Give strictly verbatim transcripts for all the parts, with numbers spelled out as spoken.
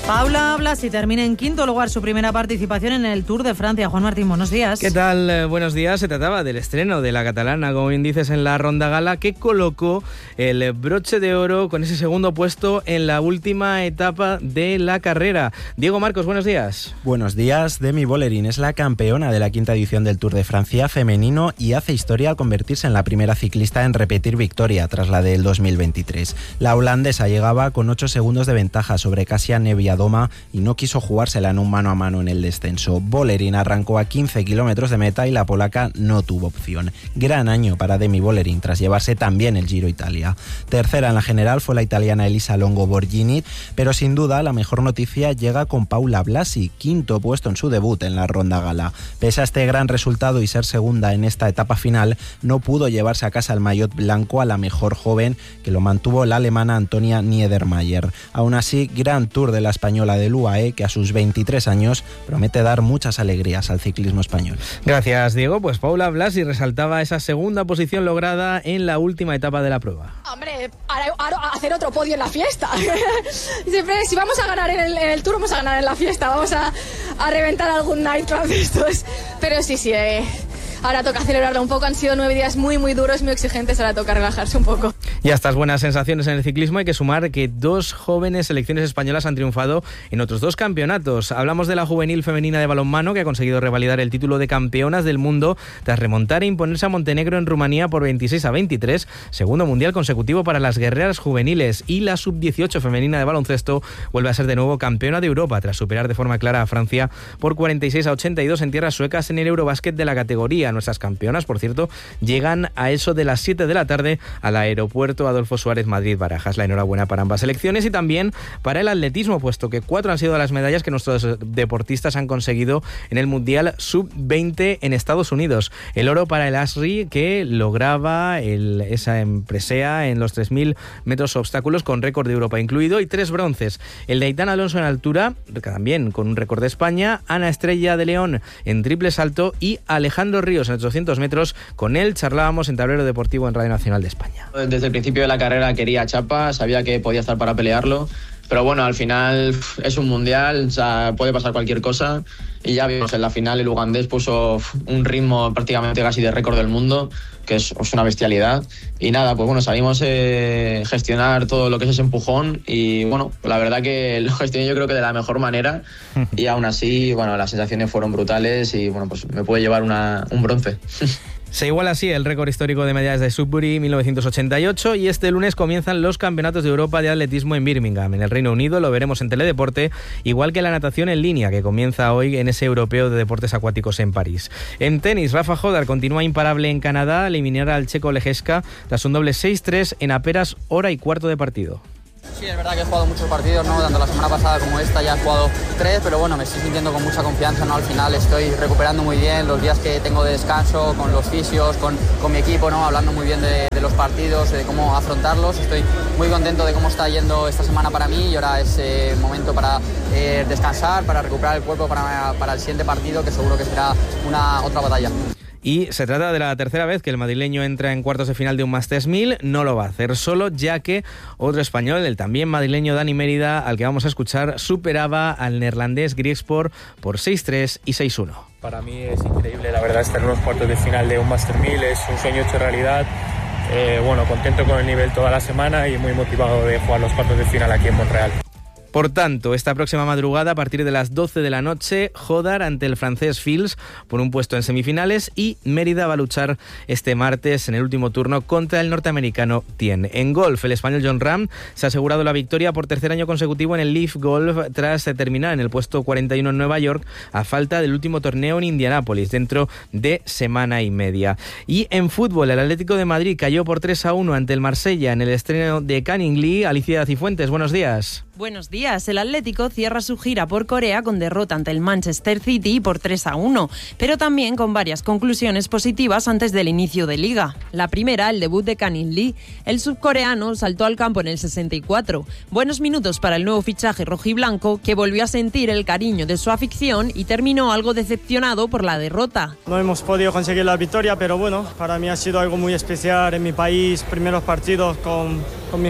Paula Blasi termina en quinto lugar su primera participación en el Tour de Francia. Juan Martín, buenos días. ¿Qué tal? Eh, buenos días. Se trataba del estreno de la catalana, como bien dices, en la ronda gala, que colocó el broche de oro con ese segundo puesto en la última etapa de la carrera. Diego Marcos, buenos días. Buenos días. Demi Vollering es la campeona de la quinta edición del Tour de Francia femenino y hace historia al convertirse en la primera ciclista en repetir victoria tras la del dos mil veintitrés. La holandesa llegaba con ocho segundos de ventaja sobre Kasia Niewiadoma y no quiso jugársela en un mano a mano en el descenso. Vollering arrancó a quince kilómetros de meta y la polaca no tuvo opción. Gran año para Demi Vollering tras llevarse también el Giro Italia. Tercera en la general fue la italiana Elisa Longo Borghini, pero sin duda la mejor noticia llega con Paula Blasi, quinto puesto en su debut en la ronda gala. Pese a este gran resultado y ser segunda en esta etapa final, no pudo llevarse a casa el maillot blanco a la mejor joven, que lo mantuvo la alemana Antonia Niedermayer. Aún así, gran Tour de la española del U A E, que a sus veintitrés años promete dar muchas alegrías al ciclismo español. Gracias, Diego. Pues Paula Blasi resaltaba esa segunda posición lograda en la última etapa de la prueba. Hombre, ahora, ahora hacer otro podio en la fiesta. Siempre, si vamos a ganar en el, en el Tour, vamos a ganar en la fiesta. Vamos a, a reventar algún nightclub de estos. Pero sí, sí, eh, ahora toca celebrarlo un poco. Han sido nueve días muy, muy duros, muy exigentes. Ahora toca relajarse un poco. Y a estas buenas sensaciones en el ciclismo hay que sumar que dos jóvenes selecciones españolas han triunfado en otros dos campeonatos. Hablamos de la juvenil femenina de balonmano, que ha conseguido revalidar el título de campeonas del mundo tras remontar e imponerse a Montenegro en Rumanía por veintiséis a veintitrés, segundo mundial consecutivo para las guerreras juveniles. Y la sub dieciocho femenina de baloncesto vuelve a ser de nuevo campeona de Europa tras superar de forma clara a Francia por cuarenta y seis a ochenta y dos en tierras suecas en el Eurobásquet de la categoría. Nuestras campeonas, por cierto, llegan a eso de las siete de la tarde al aeropuerto Adolfo Suárez Madrid-Barajas. La enhorabuena para ambas selecciones y también para el atletismo, puesto que cuatro han sido las medallas que nuestros deportistas han conseguido en el Mundial sub veinte en Estados Unidos. El oro para el Asri, que lograba el, esa presea en los tres mil metros obstáculos con récord de Europa incluido, y tres bronces. El de Aitana Alonso en altura, también con un récord de España, Ana Estrella de León en triple salto y Alejandro Ríos en ochocientos metros. Con él charlábamos en Tablero Deportivo en Radio Nacional de España. Desde el principio de la carrera quería chapa, sabía que podía estar para pelearlo, pero bueno, al final es un mundial, o sea, puede pasar cualquier cosa, y ya vimos en la final el ugandés puso un ritmo prácticamente casi de récord del mundo, que es, es una bestialidad, y nada, pues bueno, salimos a eh, gestionar todo lo que es ese empujón, y bueno, la verdad que lo gestioné yo creo que de la mejor manera, y aún así, bueno, las sensaciones fueron brutales, y bueno, pues me puede llevar una, un bronce. Se iguala así el récord histórico de medallas de Sudbury mil novecientos ochenta y ocho, y este lunes comienzan los campeonatos de Europa de atletismo en Birmingham, en el Reino Unido. Lo veremos en Teledeporte, igual que la natación en línea, que comienza hoy en ese europeo de deportes acuáticos en París. En tenis, Rafa Jodar continúa imparable en Canadá, eliminar al checo Lejeska tras un doble seis tres en apenas hora y cuarto de partido. Sí, es verdad que he jugado muchos partidos, ¿no? Tanto la semana pasada como esta ya he jugado tres, pero bueno, me estoy sintiendo con mucha confianza, ¿no? Al final estoy recuperando muy bien los días que tengo de descanso, con los fisios, con, con mi equipo, ¿no? Hablando muy bien de, de los partidos, de cómo afrontarlos. Estoy muy contento de cómo está yendo esta semana para mí, y ahora es eh, momento para eh, descansar, para recuperar el cuerpo para, para el siguiente partido, que seguro que será una otra batalla. Y se trata de la tercera vez que el madrileño entra en cuartos de final de un Masters mil. No lo va a hacer solo, ya que otro español, el también madrileño Dani Mérida, al que vamos a escuchar, superaba al neerlandés Griekspoor por seis tres y seis uno. Para mí es increíble, la verdad, estar en los cuartos de final de un Masters mil. Es un sueño hecho realidad. Eh, bueno, contento con el nivel toda la semana y muy motivado de jugar los cuartos de final aquí en Montreal. Por tanto, esta próxima madrugada, a partir de las doce de la noche, Jodar ante el francés Fils por un puesto en semifinales, y Mérida va a luchar este martes en el último turno contra el norteamericano Tien. En golf, el español Jon Rahm se ha asegurado la victoria por tercer año consecutivo en el Leaf Golf tras terminar en el puesto cuarenta y uno en Nueva York a falta del último torneo en Indianápolis dentro de semana y media. Y en fútbol, el Atlético de Madrid cayó por tres a uno ante el Marsella en el estreno de Canning Lee. Alicia Cifuentes, buenos días. Buenos días. El Atlético cierra su gira por Corea con derrota ante el Manchester City por tres a uno, pero también con varias conclusiones positivas antes del inicio de Liga. La primera, el debut de Canning Lee. El subcoreano saltó al campo en el sesenta y cuatro. Buenos minutos para el nuevo fichaje rojiblanco, que volvió a sentir el cariño de su afición y terminó algo decepcionado por la derrota. No hemos podido conseguir la victoria, pero bueno, para mí ha sido algo muy especial en mi país, primeros partidos con, con mi gente.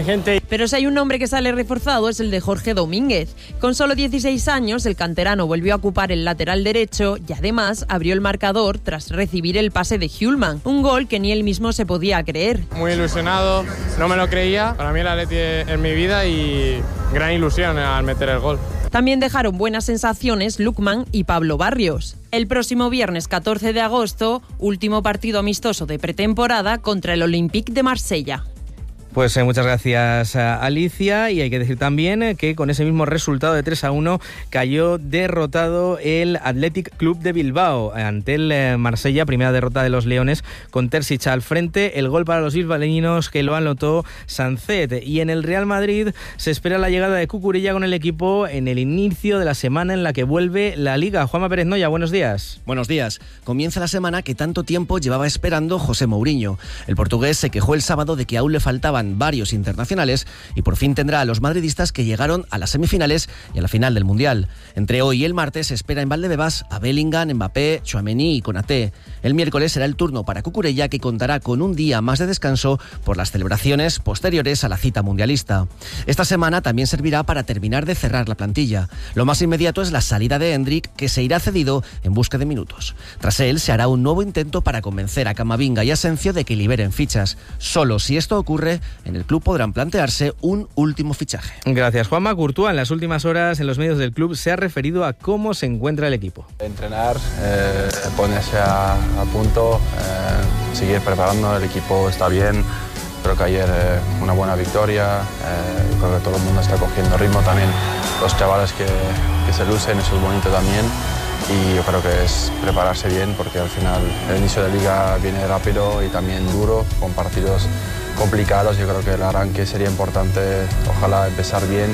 Pero si hay un nombre que sale reforzado es el de Jorge Domínguez. Con solo dieciséis años, el canterano volvió a ocupar el lateral derecho y además abrió el marcador tras recibir el pase de Hjulmand, un gol que ni él mismo se podía creer. Muy ilusionado, no me lo creía, para mí el Atleti es mi vida y gran ilusión al meter el gol. También dejaron buenas sensaciones Lukman y Pablo Barrios. El próximo viernes catorce de agosto, último partido amistoso de pretemporada contra el Olympique de Marsella. Pues eh, muchas gracias a Alicia, y hay que decir también eh, que con ese mismo resultado de tres a uno cayó derrotado el Athletic Club de Bilbao ante el eh, Marsella, primera derrota de los Leones con Terzic al frente. El gol para los bilbaínos que lo anotó Sancet, y en el Real Madrid se espera la llegada de Cucurella con el equipo en el inicio de la semana en la que vuelve la Liga. Juanma Pérez Noya, buenos días. Buenos días. Comienza la semana que tanto tiempo llevaba esperando José Mourinho. El portugués se quejó el sábado de que aún le faltaban varios internacionales y por fin tendrá a los madridistas que llegaron a las semifinales y a la final del Mundial. Entre hoy y el martes se espera en Valdebebas a Bellingham, Mbappé, Tchouaméni y Konaté. El miércoles será el turno para Cucurella, que contará con un día más de descanso por las celebraciones posteriores a la cita mundialista. Esta semana también servirá para terminar de cerrar la plantilla. Lo más inmediato es la salida de Endrick, que se irá cedido en busca de minutos. Tras él se hará un nuevo intento para convencer a Camavinga y Asensio de que liberen fichas. Solo si esto ocurre, en el club podrán plantearse un último fichaje. Gracias, Juanma. Courtois en las últimas horas en los medios del club se ha referido a cómo se encuentra el equipo. Entrenar, eh, ponerse a, a punto, eh, seguir preparando, el equipo está bien. Creo que ayer eh, una buena victoria, eh, creo que todo el mundo está cogiendo ritmo también, los chavales que, que se lucen, eso es bonito también. Y yo creo que es prepararse bien, porque al final el inicio de liga viene rápido y también duro, con partidos complicados. Yo creo que el arranque sería importante, ojalá empezar bien,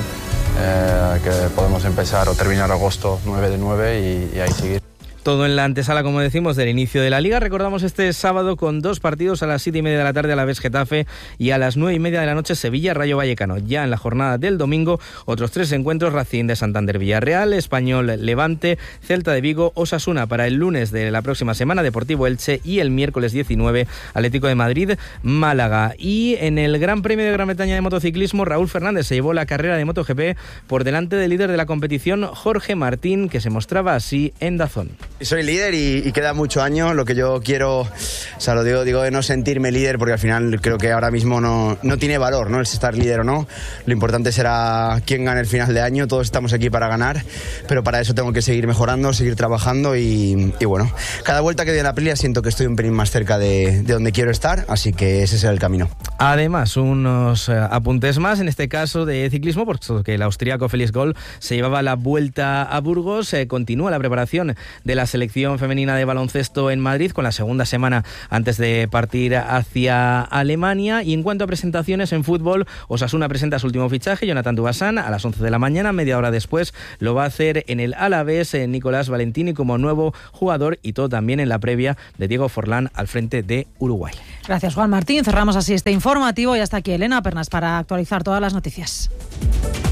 eh, que podemos empezar o terminar agosto nueve de nueve y, y ahí seguir. Todo en la antesala, como decimos, del inicio de la Liga. Recordamos este sábado con dos partidos: a las siete y media de la tarde Alavés Getafe y a las nueve y media de la noche Sevilla Rayo Vallecano. Ya en la jornada del domingo, otros tres encuentros: Racing de Santander Villarreal, Español Levante, Celta de Vigo, Osasuna. Para el lunes de la próxima semana, Deportivo Elche, y el miércoles diecinueve Atlético de Madrid Málaga. Y en el Gran Premio de Gran Bretaña de motociclismo, Raúl Fernández se llevó la carrera de MotoGP por delante del líder de la competición, Jorge Martín, que se mostraba así en Dazón. Soy líder y, y queda mucho año. Lo que yo quiero, o sea, lo digo, digo de no sentirme líder, porque al final creo que ahora mismo no, no tiene valor, ¿no?, el estar líder o no. Lo importante será quién gane el final de año. Todos estamos aquí para ganar, pero para eso tengo que seguir mejorando, seguir trabajando y, y bueno, cada vuelta que doy en la Aprilia siento que estoy un pelín más cerca de, de donde quiero estar, así que ese será el camino. Además, unos uh, apuntes más, en este caso de ciclismo, porque el austríaco Felix Gall se llevaba la vuelta a Burgos. Eh, continúa la preparación de la selección femenina de baloncesto en Madrid, con la segunda semana antes de partir hacia Alemania. Y en cuanto a presentaciones en fútbol, Osasuna presenta su último fichaje, Jonathan Dubasan, a las once de la mañana. Media hora después lo va a hacer en el Alavés eh, Nicolás Valentini como nuevo jugador, y todo también en la previa de Diego Forlán al frente de Uruguay. Gracias, Juan Martín. Cerramos así este informativo y hasta aquí Elena Pernas para actualizar todas las noticias.